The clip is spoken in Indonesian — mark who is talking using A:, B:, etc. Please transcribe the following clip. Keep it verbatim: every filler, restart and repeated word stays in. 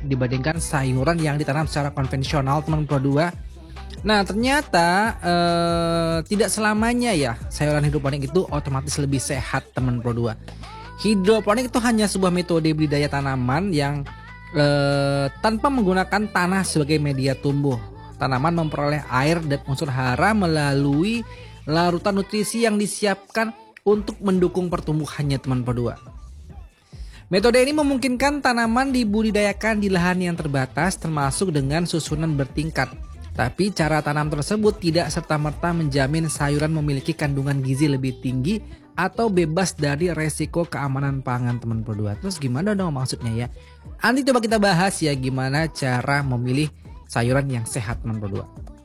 A: dibandingkan sayuran yang ditanam secara konvensional, teman Pro dua. Nah ternyata eh, tidak selamanya ya sayuran hidroponik itu otomatis lebih sehat, teman Pro dua. Hidroponik itu hanya sebuah metode budidaya tanaman yang eh, tanpa menggunakan tanah sebagai media tumbuh. Tanaman memperoleh air dan unsur hara melalui larutan nutrisi yang disiapkan untuk mendukung pertumbuhannya, teman Pro dua. Metode ini memungkinkan tanaman dibudidayakan di lahan yang terbatas termasuk dengan susunan bertingkat. Tapi cara tanam tersebut tidak serta-merta menjamin sayuran memiliki kandungan gizi lebih tinggi atau bebas dari resiko keamanan pangan, teman Pro dua. Terus gimana dong maksudnya ya? Nanti coba kita bahas ya gimana cara memilih sayuran yang sehat, teman Pro dua.